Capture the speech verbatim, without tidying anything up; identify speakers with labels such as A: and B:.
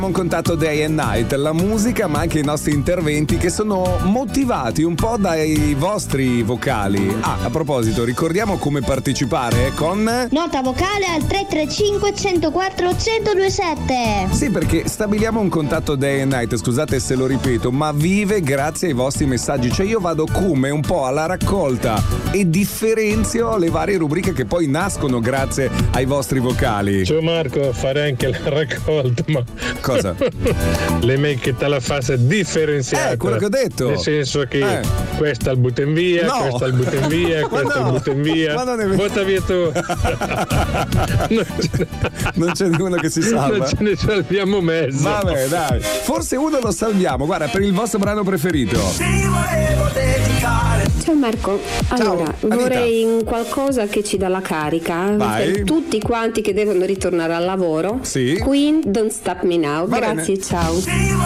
A: Un contatto day and night, la musica ma anche i nostri interventi che sono motivati un po' dai vostri vocali. Ah, a proposito, ricordiamo come partecipare con
B: nota vocale al tre tre cinque uno zero quattro uno zero due sette.
A: Sì, perché stabiliamo un contatto day and night, scusate se lo ripeto, ma vive grazie ai vostri messaggi. Cioè io vado come un po' alla raccolta e differenzio le varie rubriche che poi nascono grazie ai vostri vocali.
C: Ciao Marco, farei anche la raccolta, ma
A: cosa?
C: Le make la fase differenziata.
A: Eh, quello che ho detto.
C: Nel senso che
A: eh.
C: questa al butten via,
A: no.
C: questa al butten via, questa
A: no.
C: al butten via.
A: Ma non è vero.
C: Butta via tu. non, ce...
A: non c'è uno che si salva.
C: Non ce ne salviamo mezzo.
A: Vabbè, dai. Forse uno lo salviamo. Guarda, per il vostro brano preferito.
D: Ciao Marco, allora
A: Ciao,
D: vorrei un qualcosa che ci dà la carica.
A: Vai.
D: Per tutti quanti che devono ritornare al lavoro.
A: Sì.
D: Queen, Don't Stop Me Now.
A: Va
D: Grazie,
A: bene.
D: ciao.